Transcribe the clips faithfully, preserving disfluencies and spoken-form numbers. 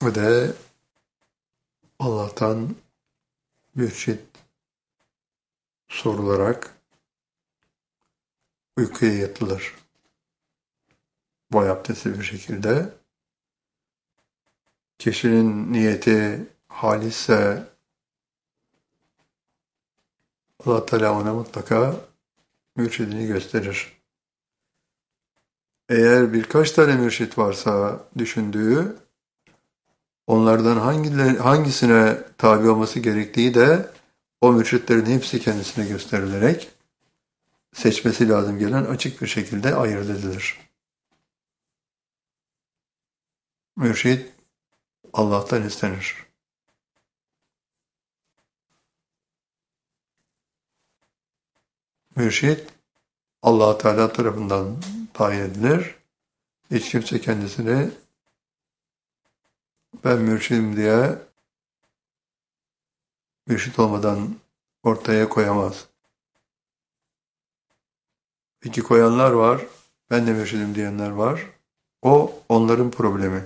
Ve de Allah'tan mürşit sorularak uykuya yatılır. Boy abdesti bir şekilde. Kişinin niyeti halisse Allah Teala ona mutlaka mürşidini gösterir. Eğer birkaç tane mürşit varsa düşündüğü, onlardan hangileri, hangisine tabi olması gerektiği de o mürşitlerin hepsi kendisine gösterilerek seçmesi lazım gelen açık bir şekilde ayırt edilir. Mürşit Allah'tan istenir. Mürşit Allah Teala tarafından tayin edilir. Hiç kimse kendisini ben mürşidim diye mürşit olmadan ortaya koyamaz. Peki koyanlar var, ben de mürşidim diyenler var. O onların problemi.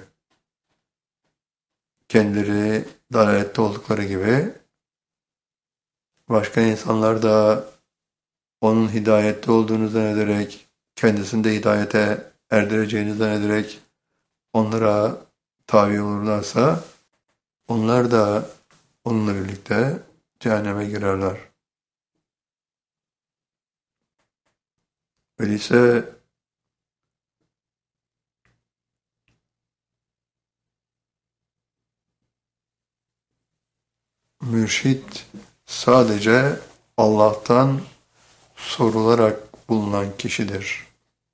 Kendileri dalalette oldukları gibi başka insanlar da onun hidayette olduğunu zannederek, kendisini de hidayete erdireceğini zannederek onlara tabi olurlarsa onlar da onunla birlikte cehenneme girerler. Öyleyse mürşit sadece Allah'tan sorularak bulunan kişidir.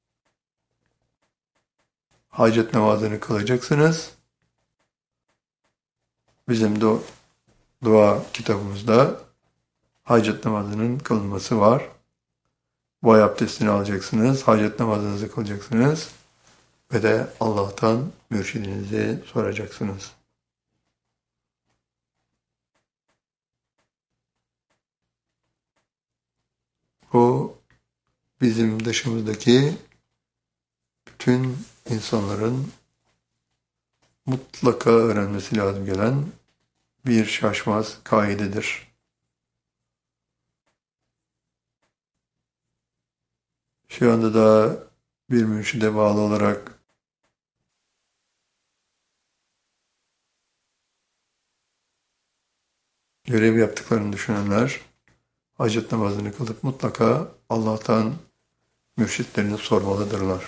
Hacet namazını kılacaksınız. Bizim de dua kitabımızda hacet namazının kılınması var. Boy abdestini alacaksınız, hacet namazınızı kılacaksınız ve de Allah'tan mürşidinizi soracaksınız. Bu bizim dışımızdaki bütün insanların mutlaka öğrenmesi lazım gelen bir şaşmaz kaidedir. Şu anda da bir mürşide bağlı olarak görev yaptıklarını düşünenler hacet namazını kılıp mutlaka Allah'tan mürşitlerini sormalıdırlar.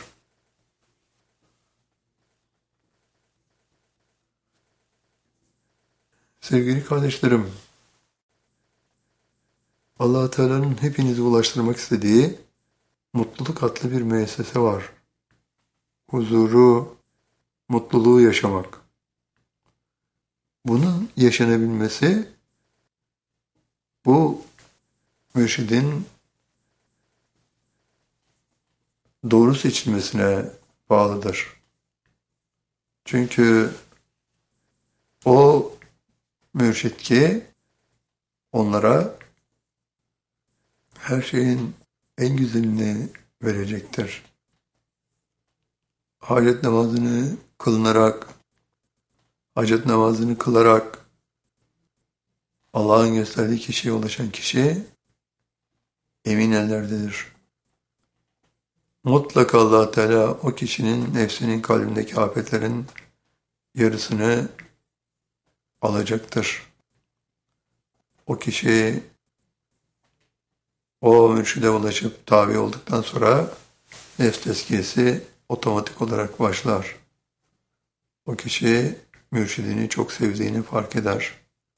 Sevgili kardeşlerim, Allah Teala'nın hepinizi ulaştırmak istediği mutluluk adlı bir müessese var. Huzuru, mutluluğu yaşamak. Bunun yaşanabilmesi bu mürşidin doğru seçilmesine bağlıdır. Çünkü o mürşit ki onlara her şeyin en güzelini verecektir. Hacet namazını kılınarak, hacet namazını kılarak Allah'ın gösterdiği kişiye ulaşan kişi emin ellerdedir. Mutlaka Allah Teala o kişinin nefsinin kalbindeki afetlerin yarısını alacaktır. O kişi o mürşide ulaşıp tabi olduktan sonra nefs tezkiyesi otomatik olarak başlar. O kişi mürşidini çok sevdiğini fark eder.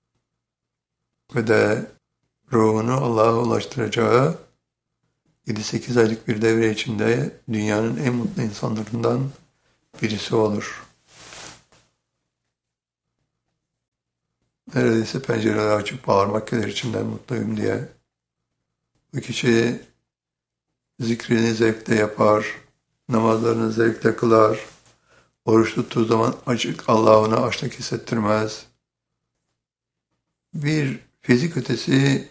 Ve de ruhunu Allah'a ulaştıracağı yedi sekiz aylık bir devre içinde dünyanın en mutlu insanlarından birisi olur. Neredeyse pencereleri açıp bağırmak gelir içimden mutluyum diye. Bu kişi zikrini zevkle yapar, namazlarını zevkle kılar, oruç tuttuğu zaman açık Allah ona açlık hissettirmez. Bir fizik ötesi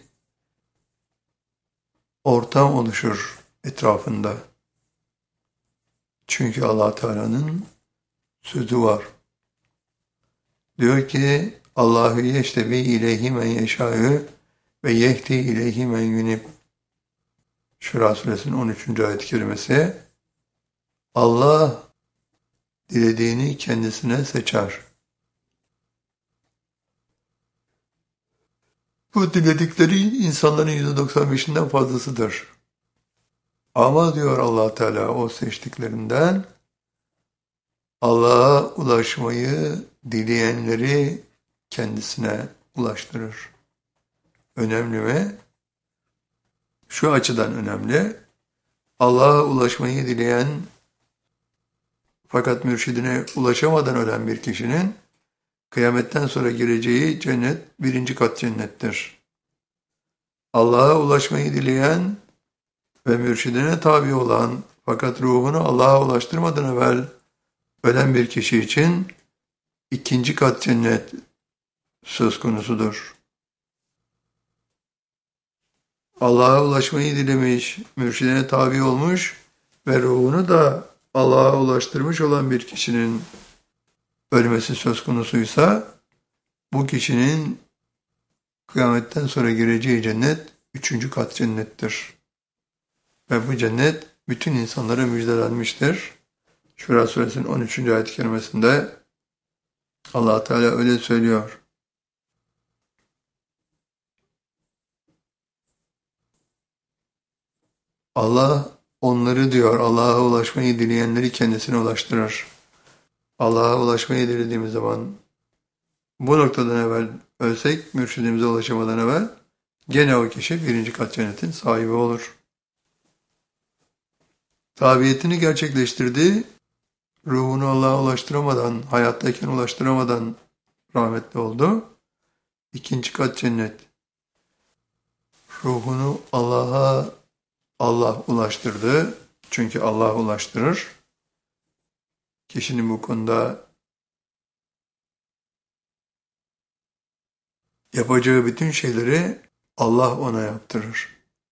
ortam oluşur etrafında. Çünkü Allah Teala'nın sözü var. Diyor ki Allahu yeştebi ileyhi men yeşâ'ü ve yehdi ileyhi men yunib. Şura suresinin on üçüncü ayet-i kerimesi. Allah dilediğini kendisine seçer. Bu diledikleri insanların yüzde doksan beşinden fazlasıdır. Ama diyor Allah Teala o seçtiklerinden Allah'a ulaşmayı dileyenleri kendisine ulaştırır. Önemli mi? Şu açıdan önemli. Allah'a ulaşmayı dileyen fakat mürşidine ulaşamadan ölen bir kişinin kıyametten sonra gireceği cennet birinci kat cennettir. Allah'a ulaşmayı dileyen ve mürşidine tabi olan fakat ruhunu Allah'a ulaştırmadan evvel ölen bir kişi için ikinci kat cennet söz konusudur. Allah'a ulaşmayı dilemiş, mürşidine tabi olmuş ve ruhunu da Allah'a ulaştırmış olan bir kişinin ölmesi söz konusuysa bu kişinin kıyametten sonra gireceği cennet üçüncü kat cennettir. Ve bu cennet bütün insanlara müjdelenmiştir. Şura suresinin on üçüncü ayet-i kerimesinde Allah Teala öyle söylüyor. Allah onları diyor Allah'a ulaşmayı dileyenleri kendisine ulaştırır. Allah'a ulaşmayı dilediğimiz zaman bu noktadan evvel ölsek, mürşidimize ulaşamadan evvel gene o kişi birinci kat cennetin sahibi olur. Tabiyetini gerçekleştirdi, ruhunu Allah'a ulaştıramadan, hayattayken ulaştıramadan rahmetli oldu. İkinci kat cennet. Ruhunu Allah'a Allah ulaştırdı. Çünkü Allah ulaştırır. Kişinin bu konuda yapacağı bütün şeyleri Allah ona yaptırır.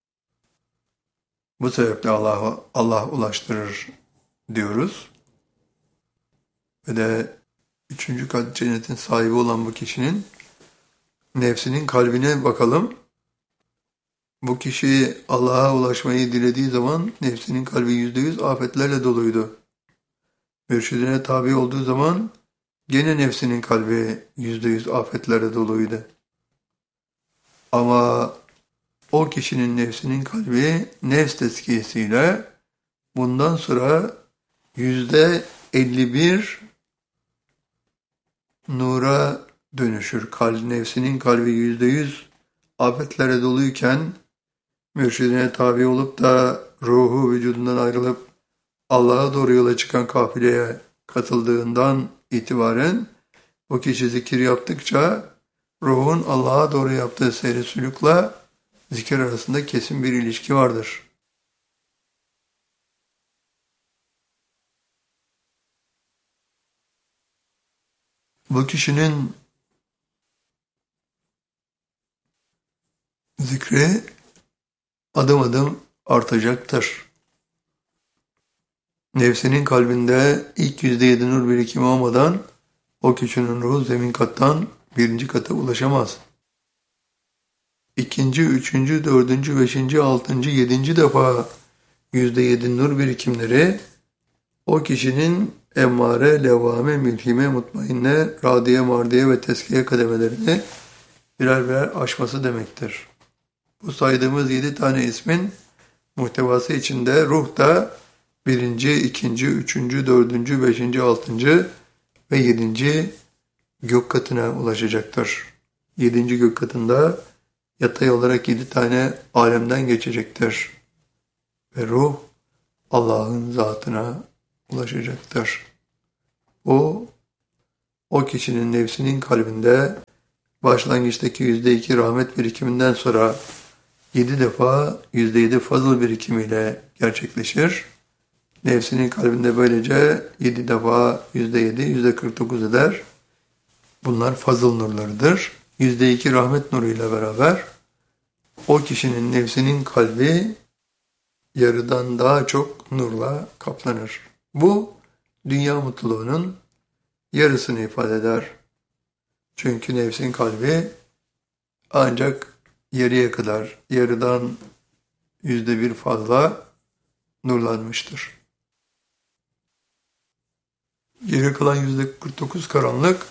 Bu sebeple Allah Allah ulaştırır diyoruz. Ve de üçüncü kat cennetin sahibi olan bu kişinin nefsinin kalbine bakalım. Bu kişi Allah'a ulaşmayı dilediği zaman nefsinin kalbi yüzde yüz afetlerle doluydu. Mürşidine tabi olduğu zaman gene nefsinin kalbi yüzde yüz afetlerle doluydu. Ama o kişinin nefsinin kalbi nefs tezkiyesiyle bundan sonra yüzde elli bir nura dönüşür. Kalbi, nefsinin kalbi yüzde yüz afetlere doluyken mürşidine tabi olup da ruhu vücudundan ayrılıp Allah'a doğru yola çıkan kafileye katıldığından itibaren o kişi zikir yaptıkça ruhun Allah'a doğru yaptığı seyri sülükle zikir arasında kesin bir ilişki vardır. Bu kişinin zikri adım adım artacaktır. Nefsinin kalbinde ilk yüzde yedi nur birikimi olmadan o kişinin ruhu zemin kattan birinci kata ulaşamaz. İkinci, üçüncü, dördüncü, beşinci, altıncı, yedinci defa yüzde yedi nur birikimleri o kişinin emmare, levvame, mülhime, mutmainne, radiye, mardiye ve teskiye kademelerini birer birer aşması demektir. Bu saydığımız yedi tane ismin muhtevası içinde ruh da birinci, ikinci, üçüncü, dördüncü, beşinci, altıncı ve yedinci gök katına ulaşacaktır. Yedinci gök katında yatay olarak yedi tane alemden geçecektir. Ve ruh Allah'ın zatına ulaşacaktır. O, o kişinin nefsinin kalbinde başlangıçtaki yüzde iki rahmet birikiminden sonra yedi defa yüzde yedi fazıl birikimiyle gerçekleşir. Nefsinin kalbinde böylece yedi defa yüzde yedi, yüzde kırk dokuz eder. Bunlar fazıl nurlarıdır. yüzde iki rahmet nuruyla beraber o kişinin nefsinin kalbi yarıdan daha çok nurla kaplanır. Bu dünya mutluluğunun yarısını ifade eder. Çünkü nefsin kalbi ancak yarıya kadar, yarıdan yüzde bir fazla nurlanmıştır. Geri kalan yüzde kırk dokuz karanlık,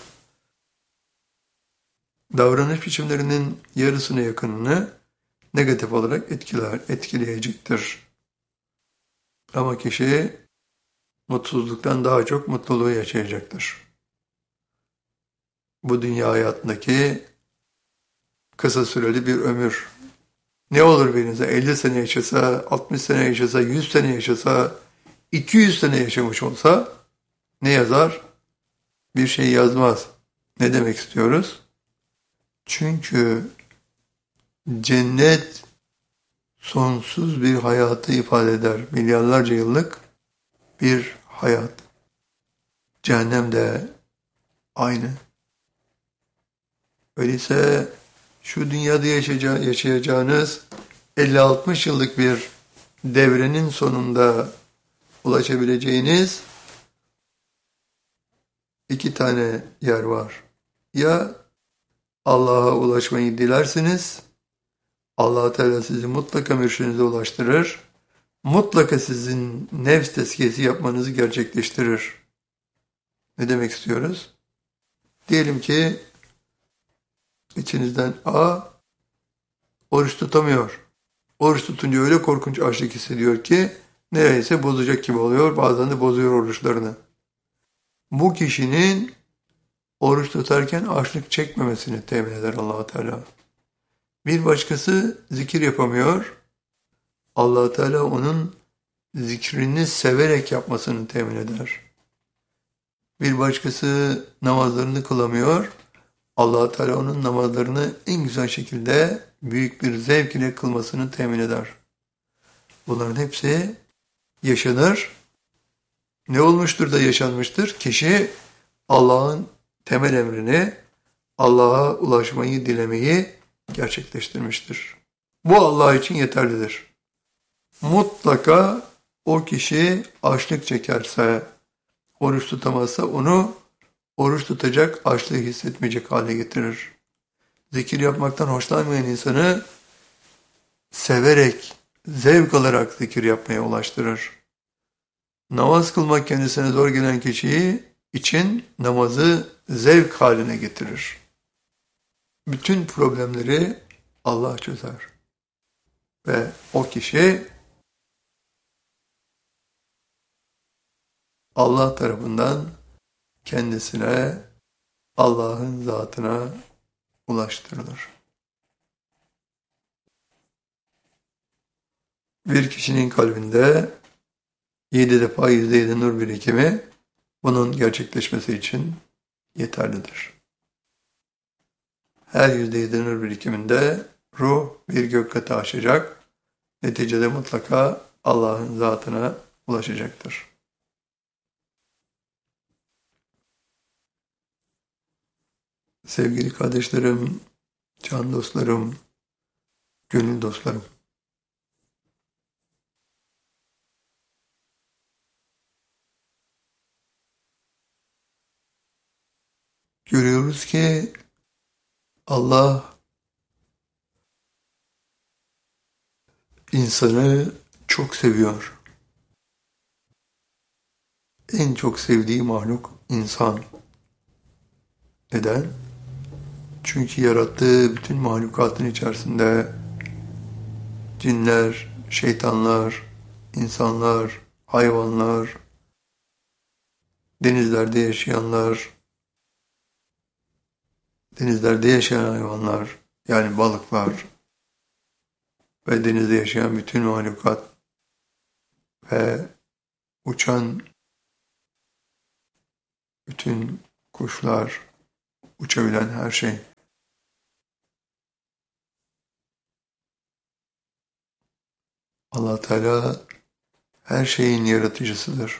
davranış biçimlerinin yarısına yakınını negatif olarak etkiler, etkileyecektir. Ama kişi mutsuzluktan daha çok mutluluğu yaşayacaktır. Bu dünya hayatındaki kısa süreli bir ömür. Ne olur birinize elli sene yaşasa, altmış sene yaşasa, yüz sene yaşasa, iki yüz sene yaşamış olsa ne yazar? Bir şey yazmaz. Ne demek istiyoruz? Çünkü cennet sonsuz bir hayatı ifade eder. Milyarlarca yıllık bir hayat. Cehennem de aynı. Öyleyse şu dünyada yaşayacağınız elli altmış yıllık bir devrenin sonunda ulaşabileceğiniz iki tane yer var. Ya Allah'a ulaşmayı dilersiniz, Allah Teala sizi mutlaka mürşidinize ulaştırır, mutlaka sizin nefs tezkiyesi yapmanızı gerçekleştirir. Ne demek istiyoruz? Diyelim ki içinizden A oruç tutamıyor. Oruç tutunca öyle korkunç açlık hissediyor ki neredeyse bozacak gibi oluyor. Bazen de bozuyor oruçlarını. Bu kişinin oruç tutarken açlık çekmemesini temin eder Allah Teala. Bir başkası zikir yapamıyor. Allah Teala onun zikrini severek yapmasını temin eder. Bir başkası namazlarını kılamıyor. Allah Teala onun namazlarını en güzel şekilde büyük bir zevk ile kılmasını temin eder. Bunların hepsi yaşanır. Ne olmuştur da yaşanmıştır? Kişi Allah'ın temel emrini, Allah'a ulaşmayı dilemeyi gerçekleştirmiştir. Bu Allah için yeterlidir. Mutlaka o kişi açlık çekerse, oruç tutamazsa onu oruç tutacak, açlığı hissetmeyecek hale getirir. Zikir yapmaktan hoşlanmayan insanı severek, zevk alarak zikir yapmaya ulaştırır. Namaz kılmak kendisine zor gelen kişiyi için namazı zevk haline getirir. Bütün problemleri Allah çözer. Ve o kişi Allah tarafından kendisine, Allah'ın zatına ulaştırılır. Bir kişinin kalbinde yedi defa yüzde yedi nur birikimi bunun gerçekleşmesi için yeterlidir. Her yüzde yedi nur birikiminde ruh bir gök katı aşacak, neticede mutlaka Allah'ın zatına ulaşacaktır. Sevgili kardeşlerim, can dostlarım, gönül dostlarım. Görüyoruz ki Allah insanı çok seviyor. En çok sevdiği mahluk insan. Neden? Çünkü yarattığı bütün mahlukatın içerisinde cinler, şeytanlar, insanlar, hayvanlar, denizlerde yaşayanlar, denizlerde yaşayan hayvanlar, yani balıklar ve denizde yaşayan bütün mahlukat ve uçan bütün kuşlar, uçabilen her şey. Allah Teala her şeyin yaratıcısıdır.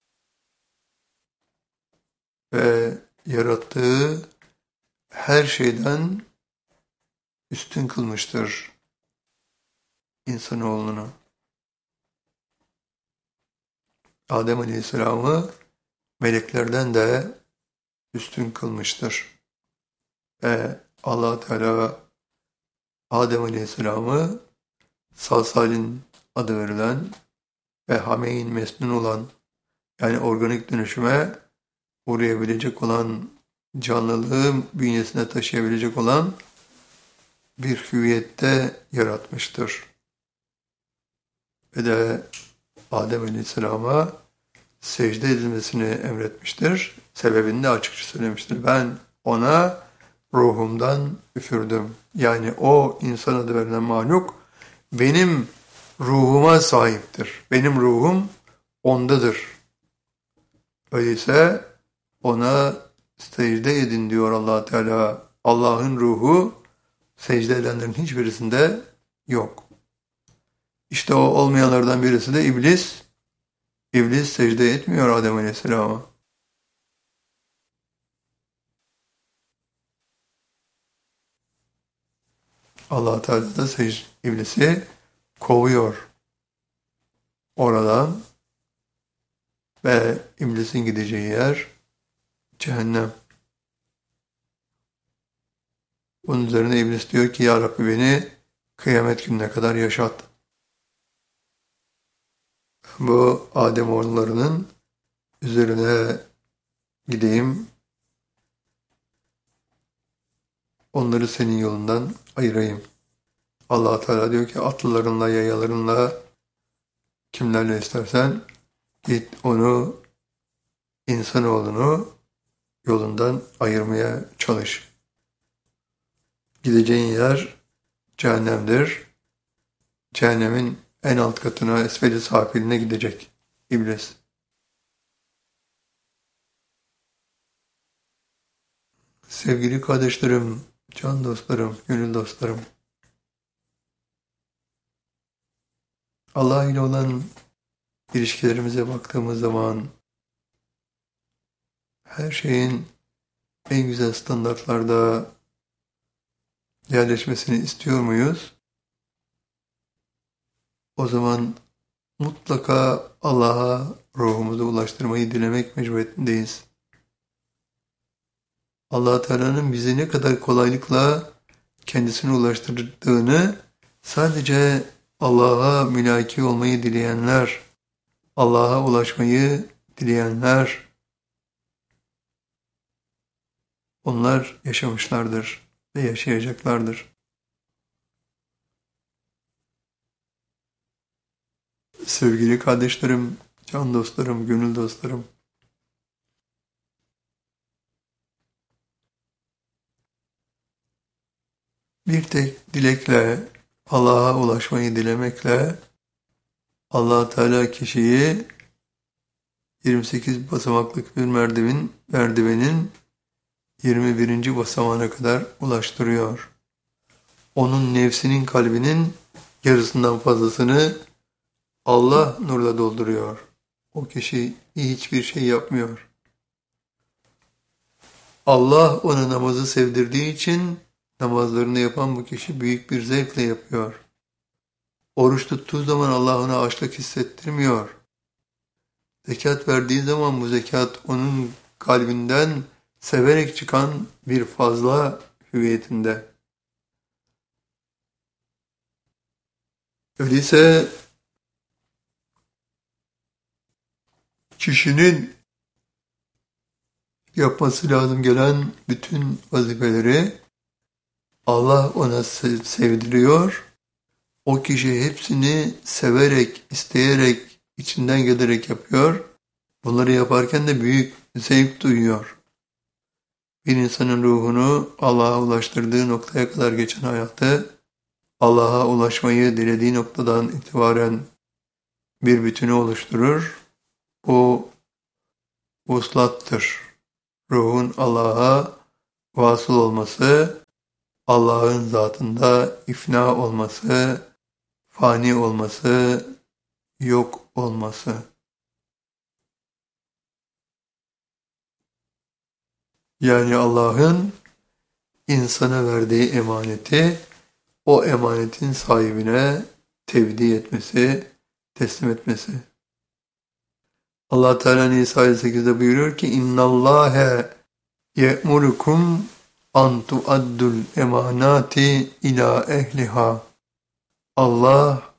Ve yarattığı her şeyden üstün kılmıştır insanoğlunu. Adem Aleyhisselam'ı meleklerden de üstün kılmıştır. ve Allah Teala Adem Aleyhisselam'ı salsalin adı verilen ve hameyin mesnun olan, yani organik dönüşüme uğrayabilecek olan, canlılığı bünyesine taşıyabilecek olan bir hüviyette yaratmıştır. Ve de Adem Aleyhisselam'a secde edilmesini emretmiştir. Sebebini de açıkça söylemiştir. Ben ona ruhumdan üfürdüm. Yani o insan adı verilen mahluk benim ruhuma sahiptir. Benim ruhum ondadır. Öyleyse ona secde edin diyor Allah Teala. Allah'ın ruhu secde edenlerin hiçbirisinde yok. İşte o olmayanlardan birisi de iblis. İblis secde etmiyor Adem Aleyhisselam'a. Allah Teala da secde, iblisi kovuyor oradan ve iblisin gideceği yer cehennem. Bunun üzerine iblis diyor ki ya Rabbi beni kıyamet gününe kadar yaşat. Bu Adem oğullarının üzerine gideyim, onları senin yolundan ayırayım. Allah Teala diyor ki atlılarınla, yayalarınla, kimlerle istersen git onu, insanoğlunu yolundan ayırmaya çalış. Gideceğin yer cehennemdir. Cehennemin en alt katına, esfeli safiline gidecek iblis. Sevgili kardeşlerim, can dostlarım, gönül dostlarım. Allah ile olan ilişkilerimize baktığımız zaman her şeyin en güzel standartlarda yerleşmesini istiyor muyuz? O zaman mutlaka Allah'a ruhumuzu ulaştırmayı dilemek mecburiyetindeyiz. Allah Teala'nın bizi ne kadar kolaylıkla kendisine ulaştırdığını sadece Allah'a mülaki olmayı dileyenler, Allah'a ulaşmayı dileyenler, onlar yaşamışlardır ve yaşayacaklardır. Sevgili kardeşlerim, can dostlarım, gönül dostlarım, bir tek dilekle, Allah'a ulaşmayı dilemekle Allah Teala kişiyi yirmi sekiz basamaklık bir merdiven, merdivenin yirmi birinci basamağına kadar ulaştırıyor. Onun nefsinin kalbinin yarısından fazlasını Allah nurla dolduruyor. O kişi hiçbir şey yapmıyor. Allah ona namazı sevdirdiği için namazlarını yapan bu kişi büyük bir zevkle yapıyor. Oruç tuttuğu zaman Allah ona açlık hissettirmiyor. Zekat verdiği zaman bu zekat onun kalbinden severek çıkan bir fazla hüviyetinde. Öyleyse kişinin yapması lazım gelen bütün vazifeleri Allah ona sevdiriyor. O kişi hepsini severek, isteyerek, içinden gelerek yapıyor. Bunları yaparken de büyük zevk duyuyor. Bir insanın ruhunu Allah'a ulaştırdığı noktaya kadar geçen hayatı, Allah'a ulaşmayı dilediği noktadan itibaren bir bütünü oluşturur. Bu vuslattır. Ruhun Allah'a vasıl olması, Allah'ın zatında ifna olması, fani olması, yok olması. Yani Allah'ın insana verdiği emaneti, o emanetin sahibine tevdi etmesi, teslim etmesi. Allah Teala Nisa sekizde buyuruyor ki İnnallâhe ye'murukum an tuaddul emanati ila ehliha. Allah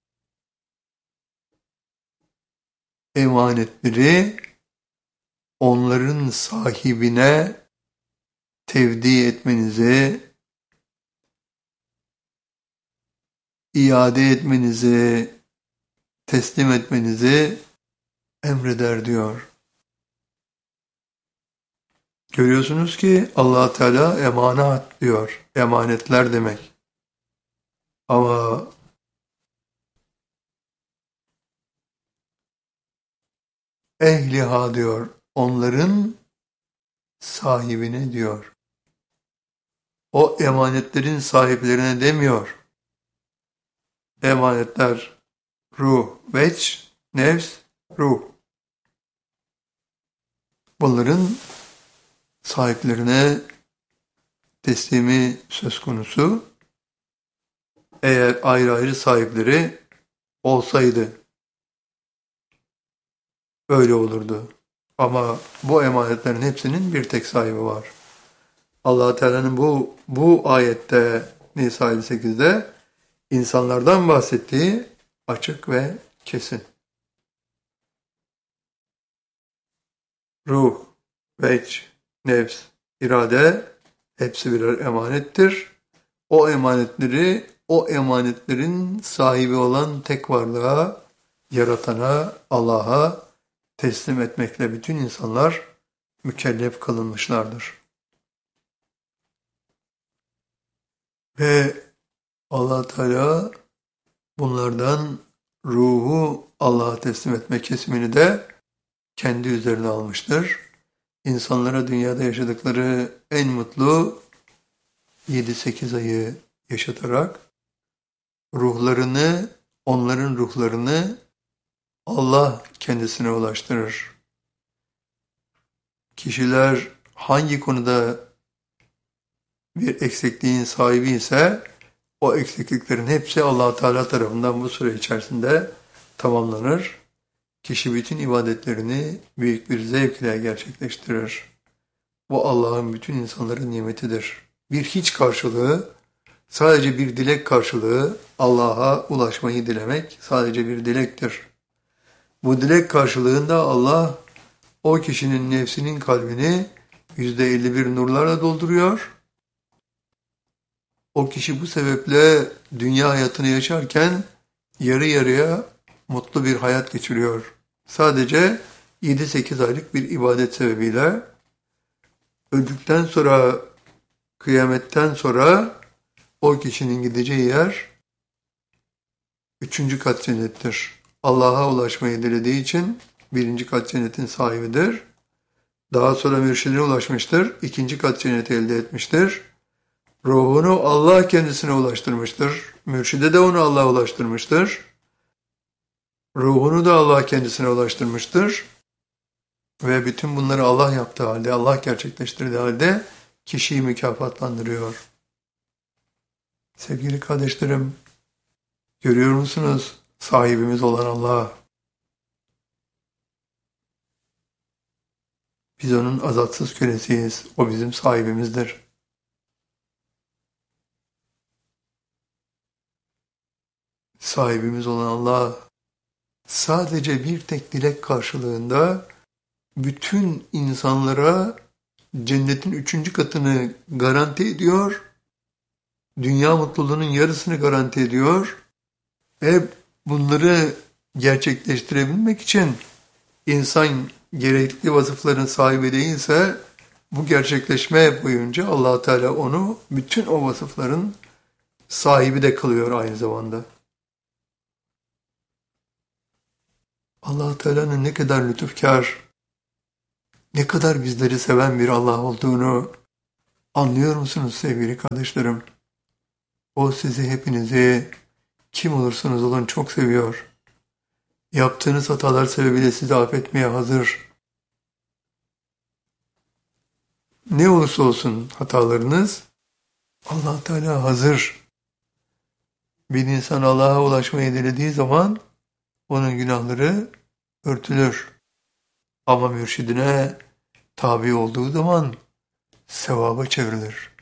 emanetleri onların sahibine tevdi etmenizi, iade etmenizi, teslim etmenizi emreder diyor. Görüyorsunuz ki Allah Teala emanat diyor. Emanetler demek. Ama ehliha diyor. Onların sahibine diyor. O emanetlerin sahiplerine demiyor. Emanetler ruh, veç, nefs, ruh. Bunların sahiplerine teslimi söz konusu. Eğer ayrı ayrı sahipleri olsaydı öyle olurdu. Ama bu emanetlerin hepsinin bir tek sahibi var. Allah Teala'nın bu bu ayette Nisa elli sekizde insanlardan bahsettiği açık ve kesin. Ruh, veç, nefs, irade hepsi birer emanettir. O emanetleri, o emanetlerin sahibi olan tek varlığa, yaratana, Allah'a teslim etmekle bütün insanlar mükellef kılınmışlardır. Ve Allah Teala bunlardan ruhu Allah'a teslim etme kesimini de kendi üzerine almıştır. İnsanlara dünyada yaşadıkları en mutlu yedi sekiz ayı yaşatarak ruhlarını, onların ruhlarını Allah kendisine ulaştırır. Kişiler hangi konuda bir eksikliğin sahibi ise o eksikliklerin hepsi Allah Teala tarafından bu süre içerisinde tamamlanır. Kişi bütün ibadetlerini büyük bir zevkle gerçekleştirir. Bu Allah'ın bütün insanlara nimetidir. Bir hiç karşılığı, sadece bir dilek karşılığı Allah'a ulaşmayı dilemek sadece bir dilektir. Bu dilek karşılığında Allah o kişinin nefsinin kalbini yüzde elli bir nurlarla dolduruyor. O kişi bu sebeple dünya hayatını yaşarken yarı yarıya mutlu bir hayat geçiriyor. Sadece yedi sekiz aylık bir ibadet sebebiyle öldükten sonra, kıyametten sonra o kişinin gideceği yer üçüncü kat cennettir. Allah'a ulaşmayı dilediği için birinci kat cennetin sahibidir. Daha sonra mürşidine ulaşmıştır. İkinci kat cenneti elde etmiştir. Ruhunu Allah kendisine ulaştırmıştır. Mürşide de onu Allah'a ulaştırmıştır. Ruhunu da Allah kendisine ulaştırmıştır. Ve bütün bunları Allah yaptığı halde, Allah gerçekleştirdiği halde kişiyi mükafatlandırıyor. Sevgili kardeşlerim, görüyor musunuz? Sahibimiz olan Allah. Biz onun azatsız kölesiyiz. O bizim sahibimizdir. Sahibimiz olan Allah sadece bir tek dilek karşılığında bütün insanlara cennetin üçüncü katını garanti ediyor, dünya mutluluğunun yarısını garanti ediyor ve bunları gerçekleştirebilmek için insan gerekli vasıfların sahibi değilse bu gerçekleşme boyunca Allah Teala onu bütün o vasıfların sahibi de kılıyor aynı zamanda. Allah Teala'nın ne kadar lütufkar, ne kadar bizleri seven bir Allah olduğunu anlıyor musunuz sevgili kardeşlerim? O sizi, hepinizi, kim olursanız olun çok seviyor. Yaptığınız hatalar sebebiyle sizi affetmeye hazır. Ne olursa olsun hatalarınız, Allah Teala hazır. Bir insan Allah'a ulaşmayı dilediği zaman onun günahları örtülür. Ama mürşidine tabi olduğu zaman sevaba çevrilir.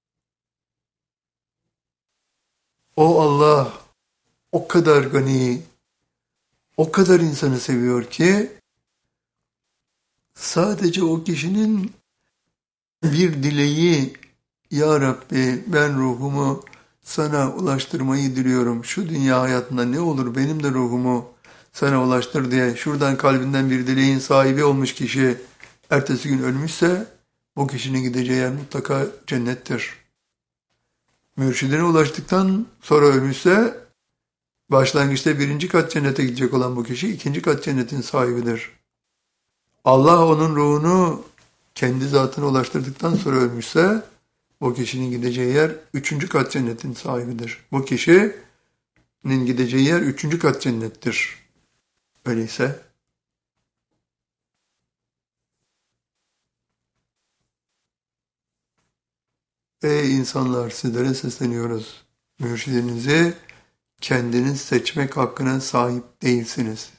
O Allah o kadar gani, o kadar insanı seviyor ki sadece o kişinin bir dileği, Ya Rabbi ben ruhumu sana ulaştırmayı diliyorum. Şu dünya hayatında ne olur benim de ruhumu sana ulaştır diye şuradan kalbinden bir dileğin sahibi olmuş kişi ertesi gün ölmüşse bu kişinin gideceği yer mutlaka cennettir. Mürşidine ulaştıktan sonra ölmüşse başlangıçta birinci kat cennete gidecek olan bu kişi ikinci kat cennetin sahibidir. Allah onun ruhunu kendi zatına ulaştırdıktan sonra ölmüşse o kişinin gideceği yer üçüncü kat cennetin sahibidir. Bu kişinin gideceği yer üçüncü kat cennettir. Öyleyse ey insanlar sizlere sesleniyoruz. Mürşidinizi kendiniz seçmek hakkına sahip değilsiniz.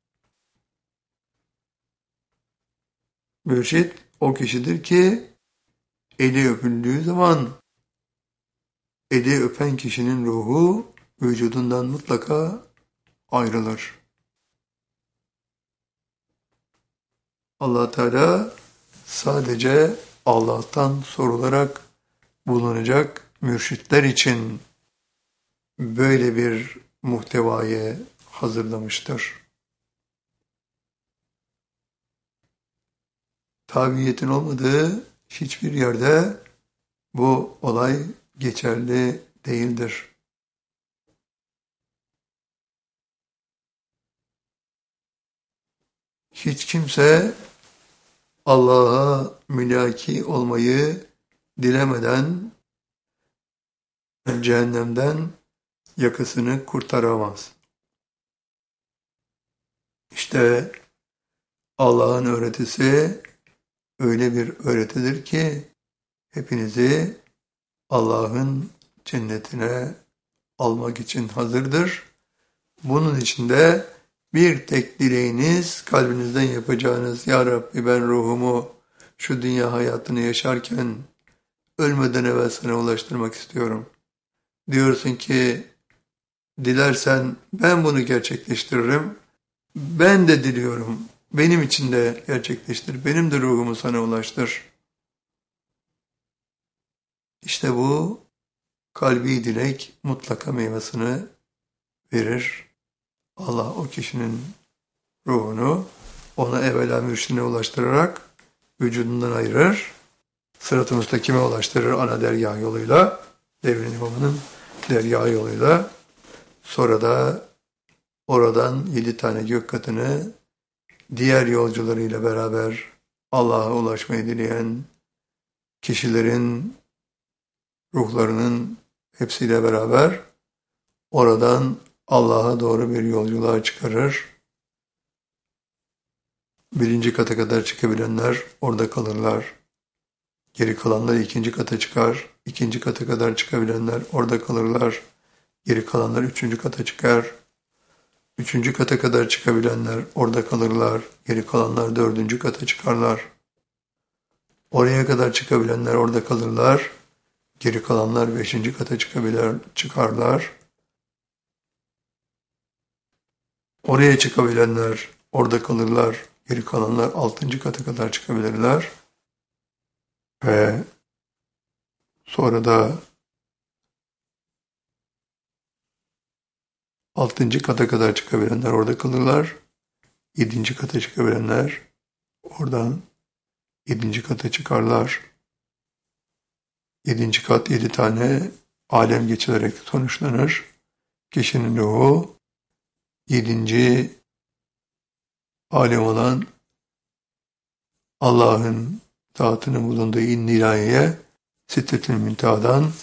Mürşid o kişidir ki eli öpüldüğü zaman eli öpen kişinin ruhu vücudundan mutlaka ayrılır. Allah Teala sadece Allah'tan sorularak bulunacak mürşitler için böyle bir muhtevayı hazırlamıştır. Tabiiyetin olmadığı hiçbir yerde bu olay geçerli değildir. Hiç kimse Allah'a mülaki olmayı dilemeden cehennemden yakasını kurtaramaz. İşte Allah'ın öğretisi öyle bir öğretidir ki hepinizi Allah'ın cennetine almak için hazırdır. Bunun için de bir tek dileğiniz, kalbinizden yapacağınız, Ya Rabbi ben ruhumu şu dünya hayatını yaşarken ölmeden evvel sana ulaştırmak istiyorum. Diyorsun ki, dilersen ben bunu gerçekleştiririm. Ben de diliyorum. Benim için de gerçekleştir. Benim de ruhumu sana ulaştır. İşte bu kalbi dilek mutlaka meyvesini verir. Allah o kişinin ruhunu ona evvela mürşidine ulaştırarak vücudundan ayırır. Sırat-ı müstakime ulaştırır ana dergah yoluyla, devrin imamının dergah yoluyla. Sonra da oradan yedi tane gök katını diğer yolcularıyla beraber Allah'a ulaşmayı dileyen kişilerin ruhlarının hepsiyle beraber oradan Allah'a doğru bir yolculuğa çıkarır. Birinci kata kadar çıkabilenler orada kalırlar. Geri kalanlar ikinci kata çıkar. İkinci kata kadar çıkabilenler orada kalırlar. Geri kalanlar üçüncü kata çıkar. Üçüncü kata kadar çıkabilenler orada kalırlar. Geri kalanlar dördüncü kata çıkarlar. Oraya kadar çıkabilenler orada kalırlar. Geri kalanlar beşinci kata çıkabilir, çıkarlar. Oraya çıkabilenler orada kalırlar. Geri kalanlar altıncı kata kadar çıkabilirler. Ve sonra da altıncı kata kadar çıkabilenler orada kalırlar. Yedinci kata çıkabilenler oradan yedinci kata çıkarlar. Yedinci kat yedi tane alem geçilerek sonuçlanır. Kişinin ruhu yedinci alem olan Allah'ın taatının bulunduğu in-nihayeye Sidretül Münteha'dan